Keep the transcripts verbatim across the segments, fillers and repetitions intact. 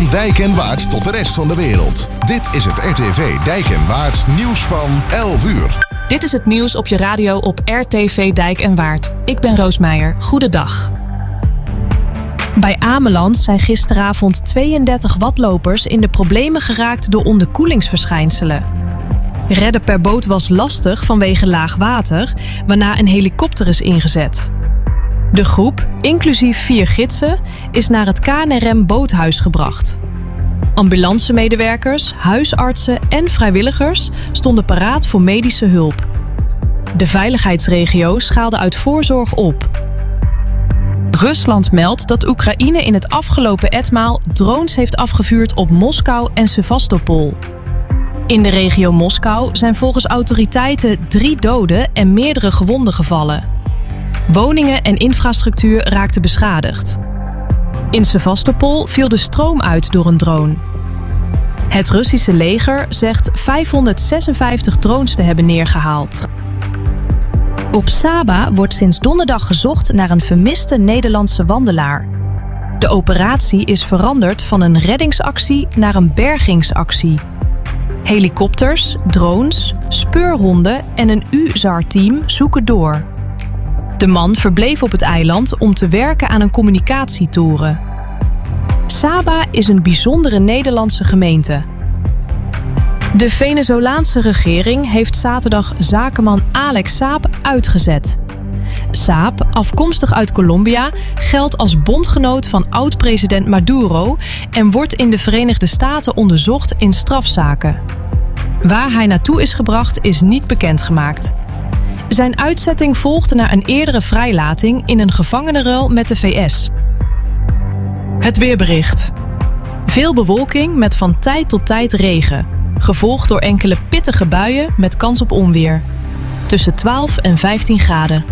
Van Dijk en Waard tot de rest van de wereld. Dit is het R T V Dijk en Waard nieuws van elf uur. Dit is het nieuws op je radio op R T V Dijk en Waard. Ik ben Roos Meijer. Goedendag. Bij Ameland zijn gisteravond tweeëndertig watlopers in de problemen geraakt door onderkoelingsverschijnselen. Redden per boot was lastig vanwege laag water, waarna een helikopter is ingezet. De groep, inclusief vier gidsen, is naar het K N R M boothuis gebracht. Ambulancemedewerkers, huisartsen en vrijwilligers stonden paraat voor medische hulp. De veiligheidsregio schaalde uit voorzorg op. Rusland meldt dat Oekraïne in het afgelopen etmaal drones heeft afgevuurd op Moskou en Sevastopol. In de regio Moskou zijn volgens autoriteiten drie doden en meerdere gewonden gevallen. Woningen en infrastructuur raakten beschadigd. In Sevastopol viel de stroom uit door een drone. Het Russische leger zegt vijfhonderdzesenvijftig drones te hebben neergehaald. Op Saba wordt sinds donderdag gezocht naar een vermiste Nederlandse wandelaar. De operatie is veranderd van een reddingsactie naar een bergingsactie. Helikopters, drones, speurhonden en een U S A R-team zoeken door. De man verbleef op het eiland om te werken aan een communicatietoren. Saba is een bijzondere Nederlandse gemeente. De Venezolaanse regering heeft zaterdag zakenman Alex Saab uitgezet. Saab, afkomstig uit Colombia, geldt als bondgenoot van oud-president Maduro en wordt in de Verenigde Staten onderzocht in strafzaken. Waar hij naartoe is gebracht is niet bekendgemaakt. Zijn uitzetting volgde na een eerdere vrijlating in een gevangenenruil met de V S. Het weerbericht. Veel bewolking met van tijd tot tijd regen, gevolgd door enkele pittige buien met kans op onweer. Tussen twaalf en vijftien graden.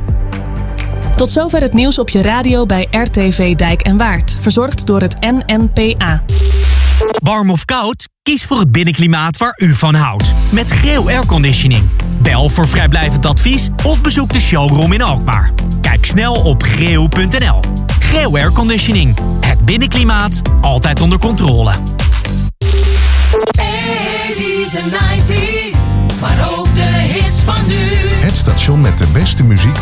Tot zover het nieuws op je radio bij R T V Dijk en Waard, verzorgd door het N N P A. Warm of koud? Kies voor het binnenklimaat waar u van houdt. Met Greo Airconditioning. Bel voor vrijblijvend advies of bezoek de showroom in Alkmaar. Kijk snel op greo punt n l. Greo Airconditioning. Het binnenklimaat altijd onder controle. eighties en nineties, maar ook de hits van nu. Het station met de beste muziek